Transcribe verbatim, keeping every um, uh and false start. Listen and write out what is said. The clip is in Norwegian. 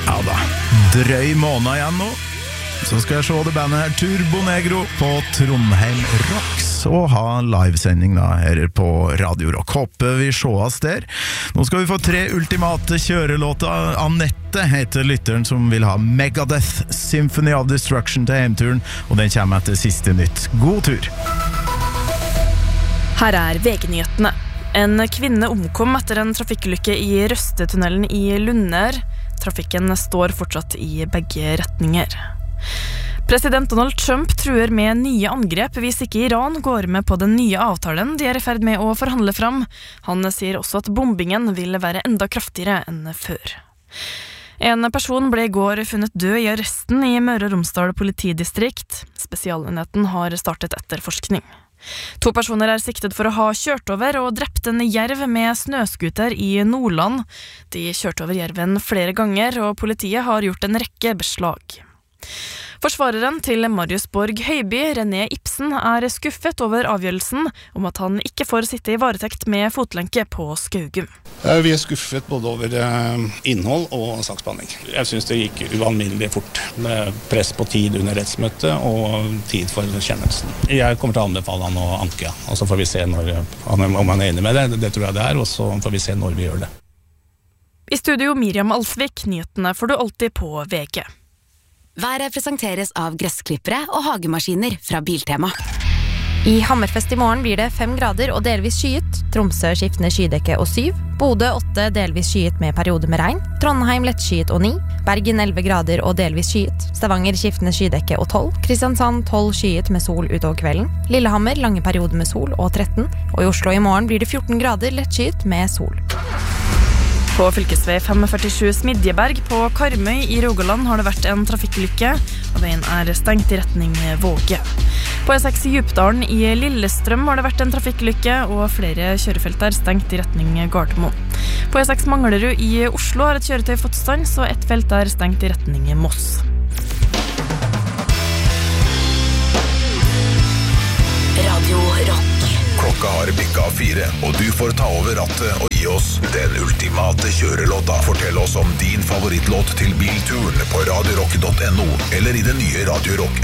Ja da, drøy måned igjen nå. Så skal jeg se det bandet her Turbo Negro på Trondheim Rocks og ha livesending da her på Radio Rock. Håper vi sees der. Nå skal vi få tre ultimate kjørelåter. Annette heter lytteren som vil ha Megadeth Symphony of Destruction til heimturen, og den kommer etter siste nytt. God tur! Her er V G-nyhetene. En kvinne omkom etter en trafikkulykke i Røstetunnelen i Lunner. Trafikken står fortsatt i begge retninger. President Donald Trump truer med nye angrep hvis ikke Iran går med på den nye avtalen de er i ferd med å forhandle fram. Han sier også at bombingen vil være enda kraftigere enn før. En person ble i går funnet død i arresten i Møre og Romsdal politidistrikt. Spesialenheten har startet etterforskning. To personer er siktet for å ha kjørt over og drept en jerv med snøskuter i Nordland. De kjørte over jerven flere ganger, og politiet har gjort en rekke beslag. Forsvareren til Marius Borg Høiby, René Ibsen, er skuffet over avgjørelsen om at han ikke får sitte i varetekt med fotlenke på Skaugum. Vi er skuffet både over innhold og saksbehandling. Jeg synes det gikk ualminnelig fort med press på tid under rettsmøtet og tid for kjennelsen. Jeg kommer til å anbefale han å anke, og så får vi se når, om han er enig med det. Det tror jeg det er, og så får vi se når vi gjør det. I studio Miriam Alsvik, nyhetene får du alltid på V G. Været presenteres av gressklippere og hagemaskiner fra Biltema. I Hammerfest i morgen blir det fem grader og delvis skyet. Tromsø skiftende skydekke og syv. Bodø åtte, delvis skyet med periode med regn. Trondheim lettskyet og ni. Bergen elleve grader og delvis skyet. Stavanger skiftende skydekke og tolv. Kristiansand tolv skyet med sol utover kvelden. Lillehammer lange perioder med sol og tretten. Og i Oslo i morgen blir det fjorten grader lettskyet med sol. På fylkesvei fem førtisju Smidjeberg på Karmøy i Rogaland har det vært en trafikkulykke, og veien er stengt i retning Våge. På E seks i Djupdalen i Lillestrøm har det vært en trafikkulykke, og flere kjørefelt er stengt i retning Gardermoen. På E seks Manglerud i Oslo har et kjøretøy fått stans, og et felt er stengt i retning Moss. Radio Rock. Klokka har bikket fire, og du får ta over rattet og gi oss den ultimate kjørelåta. Fortell oss om din favorittlåt til bilturen på radio rock punktum no, eller i den nye Radio Rock